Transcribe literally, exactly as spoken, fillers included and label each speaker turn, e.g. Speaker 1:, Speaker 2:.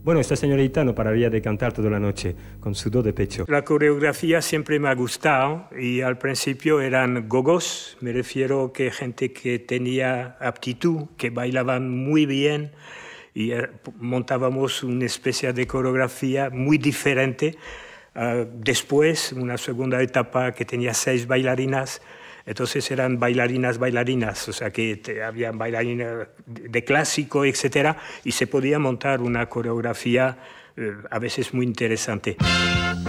Speaker 1: Bueno, esta señorita no pararía de cantar toda la noche, con sudor de pecho.
Speaker 2: La coreografía siempre me ha gustado y al principio eran gogos, me refiero que gente que tenía aptitud, que bailaban muy bien y montábamos una especie de coreografía muy diferente. Uh, después, una segunda etapa que tenía seis bailarinas, entonces eran bailarinas, bailarinas, o sea que te, había bailarinas de clásico, etcétera, y se podía montar una coreografía uh, a veces muy interesante.